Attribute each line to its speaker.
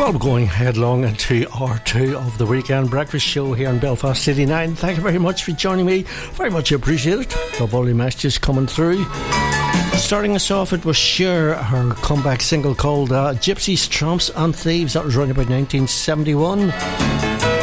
Speaker 1: Well, we're going headlong into hour 2 of the weekend breakfast show here in Belfast City 9. Thank you very much for joining me. Very much appreciate it. Love all your messages coming through. Starting us off, it was Cher, her comeback single called Gypsies, Tramps and Thieves. That was around about 1971.